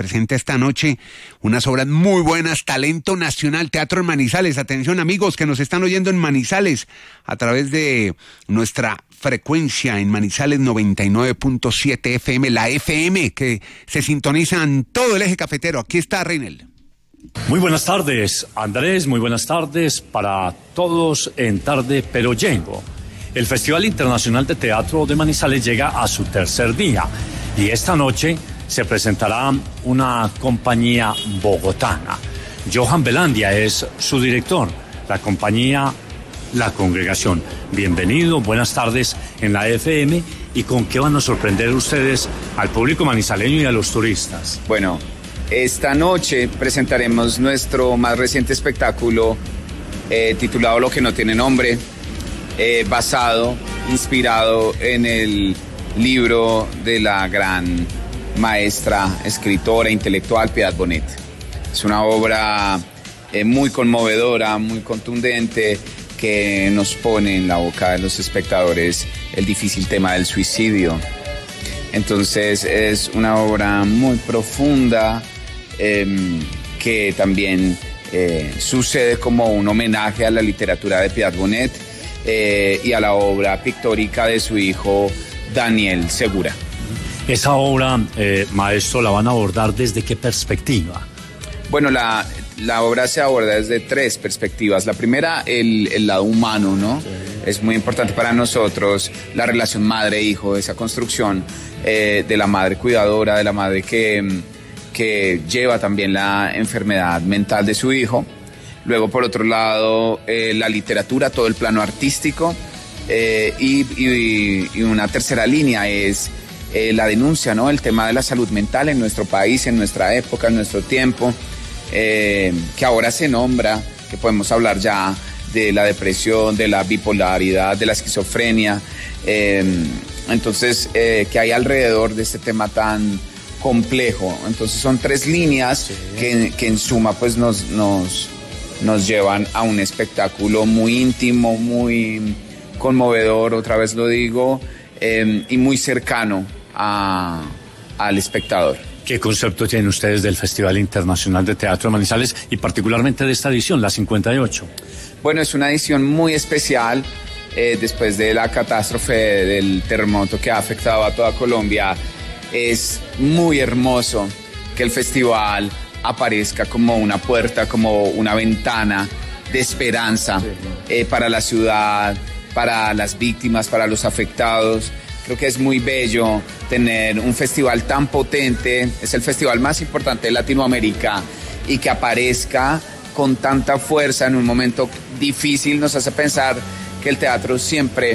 presenta esta noche unas obras muy buenas, Talento Nacional, Teatro en Manizales. Atención amigos que nos están oyendo en Manizales a través de nuestra frecuencia en Manizales 99.7 FM, la FM que se sintoniza en todo el eje cafetero. Aquí está Reinel. Muy buenas tardes, Andrés, muy buenas tardes para todos en Tarde Pero Llego. El Festival Internacional de Teatro de Manizales llega a su tercer día y esta noche se presentará una compañía bogotana. Johan Velandia es su director, la compañía La Congregación. Bienvenido, buenas tardes en la FM. ¿Y con qué van a sorprender ustedes al público manizaleño y a los turistas? Bueno, esta noche presentaremos nuestro más reciente espectáculo titulado Lo que no tiene nombre, inspirado en el libro de la gran maestra, escritora, intelectual Piedad Bonet. Es una obra muy conmovedora, muy contundente, que nos pone en la boca de los espectadores el difícil tema del suicidio. Entonces es una obra muy profunda, que también sucede como un homenaje a la literatura de Piedad Bonet y a la obra pictórica de su hijo Daniel Segura. Esa obra, maestro, ¿la van a abordar desde qué perspectiva? Bueno, la obra se aborda desde tres perspectivas. La primera, el lado humano, ¿no? Sí. Es muy importante para nosotros la relación madre-hijo, esa construcción de la madre cuidadora, de la madre que lleva también la enfermedad mental de su hijo. Luego, por otro lado, la literatura, todo el plano artístico. Y una tercera línea es la denuncia, ¿no? El tema de la salud mental en nuestro país, en nuestra época, en nuestro tiempo, que ahora se nombra, que podemos hablar ya de la depresión, de la bipolaridad, de la esquizofrenia. Entonces, que hay alrededor de este tema tan complejo. Entonces son tres líneas, sí, que en suma pues nos llevan a un espectáculo muy íntimo, muy conmovedor, otra vez lo digo, y muy cercano al espectador. ¿Qué concepto tienen ustedes del Festival Internacional de Teatro de Manizales y particularmente de esta edición, la 58? Bueno, es una edición muy especial. Después de la catástrofe del terremoto que ha afectado a toda Colombia, es muy hermoso que el festival aparezca como una puerta, como una ventana de esperanza, para la ciudad, para las víctimas, para los afectados. Creo que es muy bello tener un festival tan potente, es el festival más importante de Latinoamérica, y que aparezca con tanta fuerza en un momento difícil nos hace pensar que el teatro siempre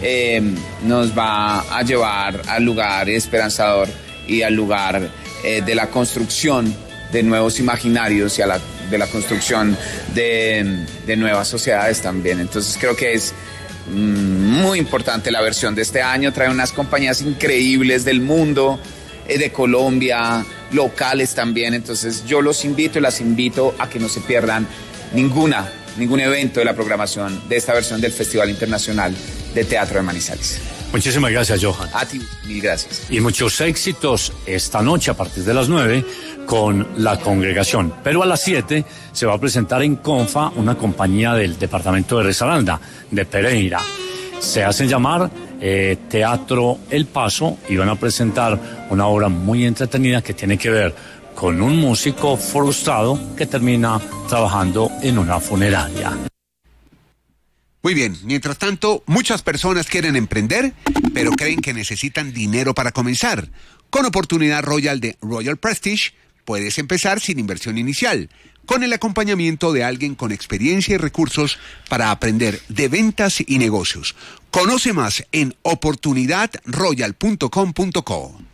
nos va a llevar al lugar esperanzador y al lugar de la construcción de nuevos imaginarios y de la construcción de nuevas sociedades también. Entonces creo que es muy importante la versión de este año. Trae unas compañías increíbles del mundo, de Colombia, locales también. Entonces yo los invito y las invito a que no se pierdan ningún evento de la programación de esta versión del Festival Internacional de Teatro de Manizales. Muchísimas gracias, Johan. A ti, mil gracias. Y muchos éxitos esta noche a partir de las 9 con La Congregación. Pero a las 7 se va a presentar en Confa una compañía del departamento de Risaralda, de Pereira. Se hacen llamar Teatro El Paso y van a presentar una obra muy entretenida que tiene que ver con un músico frustrado que termina trabajando en una funeraria. Muy bien, mientras tanto, muchas personas quieren emprender, pero creen que necesitan dinero para comenzar. Con Oportunidad Royal de Royal Prestige, puedes empezar sin inversión inicial, con el acompañamiento de alguien con experiencia y recursos para aprender de ventas y negocios. Conoce más en oportunidadroyal.com.co.